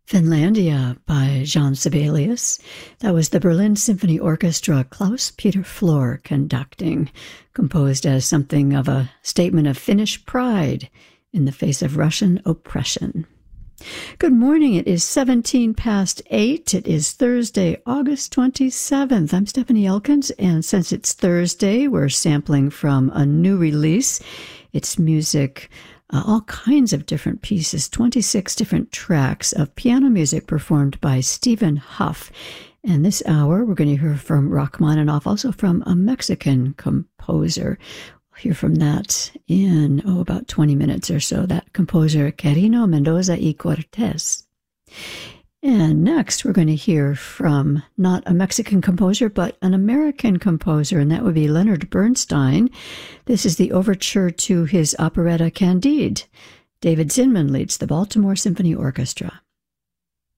Finlandia by Jean Sibelius. That was the Berlin Symphony Orchestra, Klaus-Peter Flor conducting, composed as something of a statement of Finnish pride in the face of Russian oppression. Good morning. It is 17 past 8. It is Thursday, August 27th. I'm Stephanie Elkins, and since it's Thursday, we're sampling from a new release. It's music, all kinds of different pieces, 26 different tracks of piano music performed by Stephen Hough. And this hour, we're going to hear from Rachmaninoff, also from a Mexican composer. We'll hear from that in, about 20 minutes or so, that composer, Quirino Mendoza y Cortés. And next, we're going to hear from not a Mexican composer, but an American composer, and that would be Leonard Bernstein. This is the overture to his operetta Candide. David Zinman leads the Baltimore Symphony Orchestra.